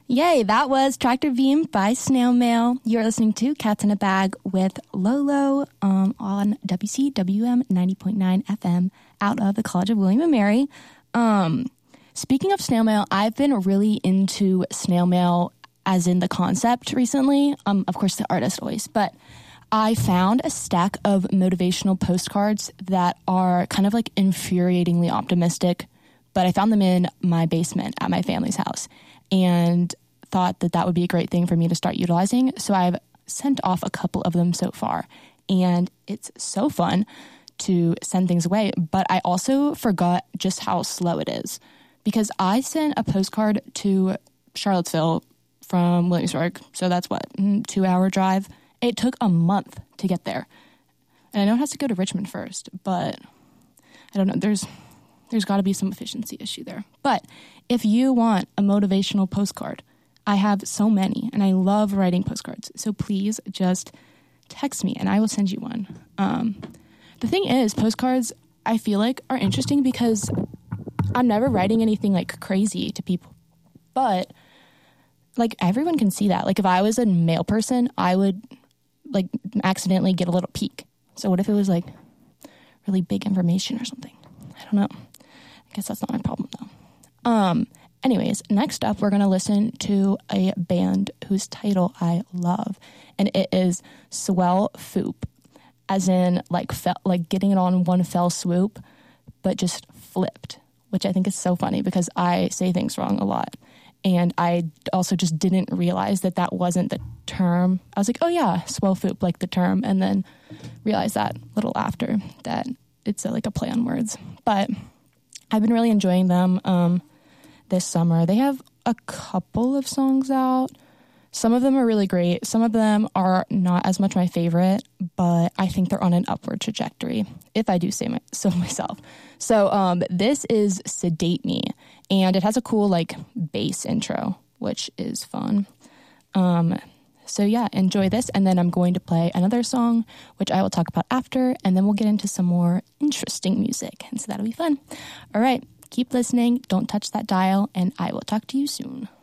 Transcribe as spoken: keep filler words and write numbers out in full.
Yay, that was Tractor Beam by Snail Mail. You're listening to Cats in a Bag with Lolo um, on W C W M ninety point nine F M out of the College of William and Mary. Um, speaking of Snail Mail, I've been really into Snail Mail as in the concept recently. Um, of course, the artist always, but I found a stack of motivational postcards that are kind of like infuriatingly optimistic, but I found them in my basement at my family's house and thought that that would be a great thing for me to start utilizing. So I've sent off a couple of them so far, and it's so fun to send things away. But I also forgot just how slow it is, because I sent a postcard to Charlottesville from Williamsburg. So that's what, two hour drive. It took a month to get there. And I know it has to go to Richmond first, but I don't know. There's there's got to be some efficiency issue there. But if you want a motivational postcard, I have so many, and I love writing postcards. So please just text me, and I will send you one. Um, the thing is, postcards, I feel like, are interesting because I'm never writing anything, like, crazy to people. But, like, everyone can see that. Like, if I was a mail person, I would, like, accidentally get a little peek. So what if it was, like, really big information or something? I don't know. I guess that's not my problem, though. Um, anyways, next up, we're going to listen to a band whose title I love, and it is Swell Foop, as in, like, fe- like getting it on one fell swoop, but just flipped, which I think is so funny because I say things wrong a lot. And I also just didn't realize that that wasn't the term. I was like, oh, yeah, swell foop, like the term, and then realized that a little after that it's a, like a play on words. But I've been really enjoying them um, this summer. They have a couple of songs out. Some of them are really great. Some of them are not as much my favorite, but I think they're on an upward trajectory, if I do say my, so myself. So um, this is Sedate Me, and it has a cool, like, bass intro, which is fun. Um, so yeah, enjoy this, and then I'm going to play another song, which I will talk about after, and then we'll get into some more interesting music, and so that'll be fun. All right, keep listening, don't touch that dial, and I will talk to you soon.